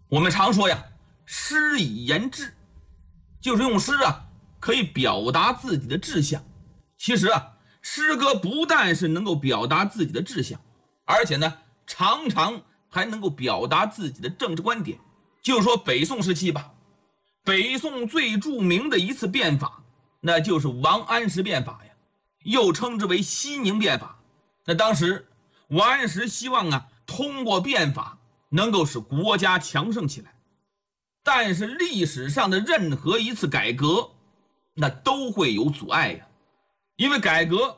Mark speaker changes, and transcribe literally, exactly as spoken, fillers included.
Speaker 1: 我们常说呀，诗以言志，就是用诗啊可以表达自己的志向。其实啊，诗歌不但是能够表达自己的志向，而且呢，常常还能够表达自己的政治观点。就说北宋时期吧，北宋最著名的一次变法，那就是王安石变法呀，又称之为西宁变法。那当时王安石希望啊，通过变法能够使国家强盛起来。但是历史上的任何一次改革，那都会有阻碍呀，因为改革